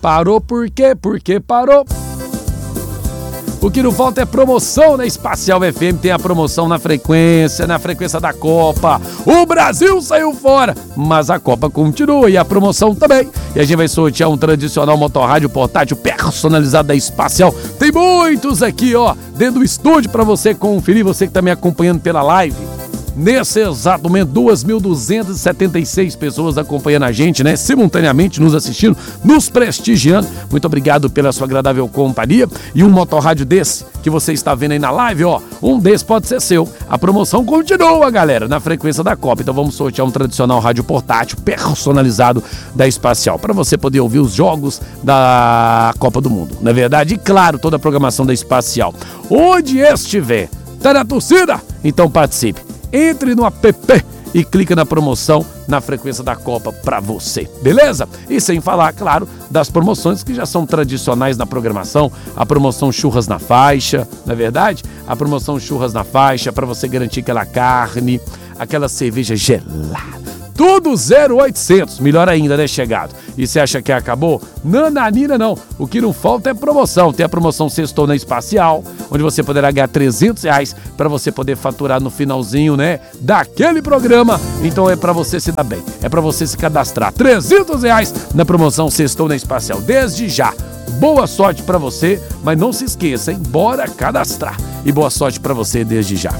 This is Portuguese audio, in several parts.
Parou por quê? Porque parou. O que não falta é promoção na Espacial FM. Tem a promoção na frequência da Copa. O Brasil saiu fora, mas a Copa continua e a promoção também. E a gente vai sortear um tradicional motorrádio portátil personalizado da Espacial. Tem muitos aqui, ó, dentro do estúdio para você conferir, você que tá me acompanhando pela live. Nesse exato momento, 2.276 pessoas acompanhando a gente, né? Simultaneamente nos assistindo, nos prestigiando. Muito obrigado pela sua agradável companhia. E um motorrádio desse que você está vendo aí na live, ó, um desses pode ser seu. A promoção continua, galera, na frequência da Copa. Então vamos sortear um tradicional rádio portátil personalizado da Espacial, para você poder ouvir os jogos da Copa do Mundo, não é verdade? E claro, toda a programação da Espacial. Onde estiver, tá na torcida? Então participe. Entre no app e clica na promoção na frequência da Copa pra você, beleza? E sem falar, claro, das promoções que já são tradicionais na programação, a promoção Churras na Faixa, não é verdade? A promoção Churras na Faixa para você garantir aquela carne, aquela cerveja gelada. Tudo 0800, melhor ainda, né, chegado? E você acha que acabou? Nananina não, o que não falta é promoção. Tem a promoção Sextou na Espacial, onde você poderá ganhar R$300 para você poder faturar no finalzinho, né, daquele programa. Então é para você se dar bem, é para você se cadastrar. R$300 na promoção Sextou na Espacial, desde já. Boa sorte para você, mas não se esqueça, hein? Bora cadastrar. E boa sorte para você desde já.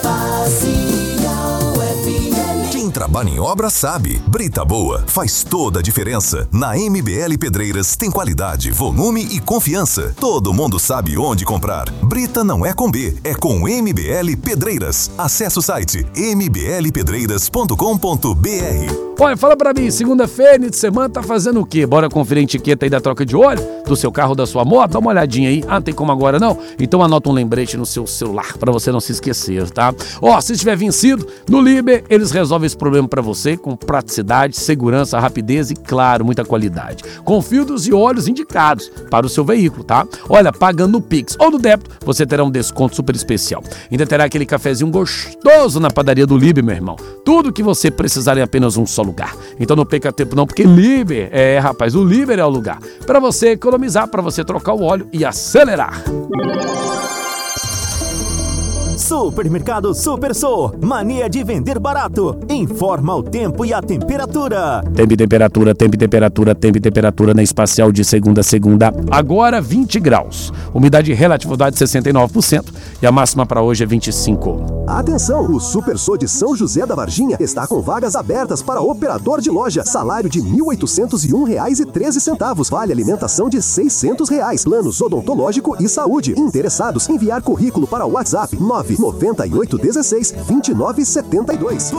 Quem trabalha em obra sabe, brita boa faz toda a diferença. Na MBL Pedreiras tem qualidade, volume e confiança. Todo mundo sabe onde comprar. Brita não é com B, é com MBL Pedreiras. Acesse o site mblpedreiras.com.br. Olha, fala pra mim, segunda-feira de semana tá fazendo o quê? Bora conferir a etiqueta aí da troca de óleo do seu carro, da sua moto? Dá uma olhadinha aí. Ah, tem como agora não? Então anota um lembrete no seu celular pra você não se esquecer, tá? Ó, se estiver vencido, no Liber eles resolvem esse problema pra você com praticidade, segurança, rapidez e, claro, muita qualidade. Com filtros e óleos indicados para o seu veículo, tá? Olha, pagando no Pix ou no débito, você terá um desconto super especial. Ainda terá aquele cafezinho gostoso na padaria do Liber, meu irmão. Tudo que você precisar em apenas um só lugar. Então não perca tempo não, porque Liber, rapaz, o Liber é o lugar para você economizar, para você trocar o óleo e acelerar. Supermercado Super Sou, mania de vender barato. Informa o tempo e a temperatura. Tempo e temperatura na Espacial de segunda a segunda. Agora 20 graus. Umidade relativa de 69% e a máxima para hoje é 25. Atenção, o Super Sou de São José da Varginha está com vagas abertas para operador de loja. Salário de R$ 1.801,13. Vale alimentação de R$ 600. Planos odontológico e saúde. Interessados, enviar currículo para o WhatsApp 99816 2972.